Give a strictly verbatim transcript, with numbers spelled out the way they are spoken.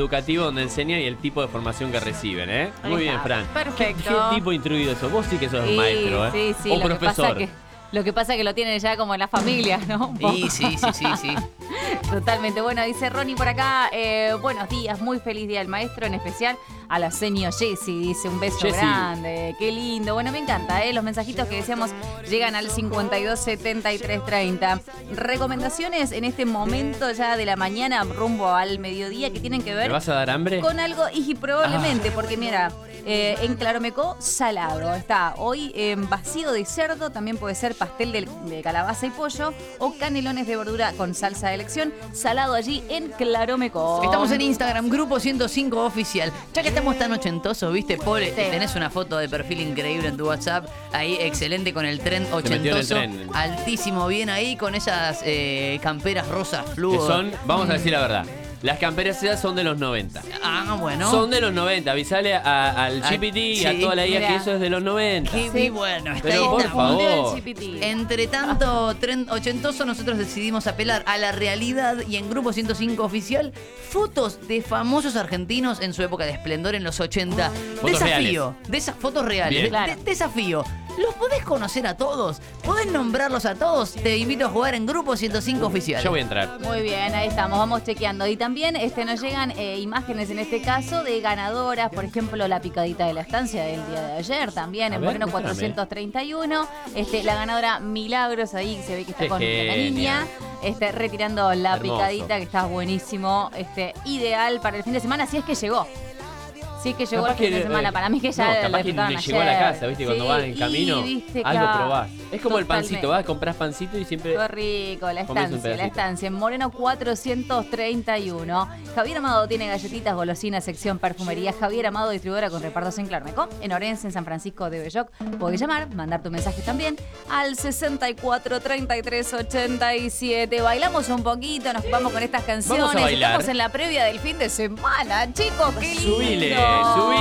educativo donde enseñan y el tipo de formación que reciben, ¿eh? Muy Ahí bien, está. Fran. Perfecto. ¿Qué, qué tipo instruido eso? Vos sí que sos Sí, maestro, ¿eh? Sí, sí, o lo que pasa profesor. que Lo que pasa es que lo tienen ya como en la familia, ¿no? Un poco. Sí, sí, sí, sí, sí. Totalmente. Bueno, dice Ronnie por acá, eh, buenos días, muy feliz día del maestro, en especial a la señor Jessy, dice un beso Jessy. grande, qué lindo. Bueno, me encanta, ¿eh? Los mensajitos que decíamos llegan al cincuenta y dos setenta y tres treinta. Recomendaciones en este momento ya de la mañana rumbo al mediodía que tienen que ¿Me ver vas a dar hambre? con algo, y probablemente, Ah. porque mira, eh, en Claromecó, salado. Está hoy eh, vacío de cerdo, también puede ser pastel de, de calabaza y pollo, o canelones de verdura con salsa de elección, salado allí en Claromecó. Estamos en Instagram, Grupo ciento cinco Oficial. Ya que estamos tan ochentosos, ¿viste, Paul? Sí. Tenés una foto de perfil increíble en tu WhatsApp. Ahí, excelente, con el tren metió en el ochentoso. tren. Altísimo, bien ahí, con esas eh, camperas rosas Que fluo. son, vamos a decir la verdad, las camperas esas son de los noventa. Ah, bueno. Son de los noventa. Avisale a- al Ah, G P T y sí. a toda la I A Mira. que eso es de los noventa. Qué Sí. bueno. Está Pero ahí, por está. favor. Confundió el G P T. Entre tanto tren ochentoso, nosotros decidimos apelar a la realidad y en Grupo ciento cinco Oficial, fotos de famosos argentinos en su época de esplendor en los ochenta. Fotos Desafío, de esas fotos reales. Bien. De- Claro. de- desafío. ¿Los podés conocer a todos? ¿Podés nombrarlos a todos? Te invito a jugar en Grupo ciento cinco Oficial. Yo voy a entrar. Muy bien, ahí estamos, vamos chequeando. Y también este, nos llegan eh, imágenes en este caso de ganadoras, por ejemplo, la picadita de la estancia del día de ayer, también A en ver, Moreno muéstrame. cuatrocientos treinta y uno. Este, la ganadora Milagros, ahí se ve que está Qué con la genia. niña, este, retirando la Hermoso. picadita, que está buenísimo, este, ideal para el fin de semana, si es que llegó. Si es que llegó Capaz el fin que, de semana, eh, para mí que ya no, lo capaz que disfrutaron le ayer. llegó a la casa, ¿viste? Cuando Sí, vas en camino, y, ¿viste? algo Claro. probás. Es como el pancito, Totalmente. vas, compras pancito y siempre... Qué rico, la Comés un estancia, la pedacito. estancia en Moreno cuatrocientos treinta y uno. Javier Amado tiene galletitas, golosinas, sección perfumería. Javier Amado, distribuidora con repartos en Clarmeco, en Orense, en San Francisco de Belloc. Podés llamar, mandar tu mensaje también al sesenta y cuatro treinta y tres ochenta y siete. Bailamos un poquito, nos vamos con estas canciones. Vamos a bailar. Estamos en la previa del fin de semana, chicos, qué lindo. Subile, subile.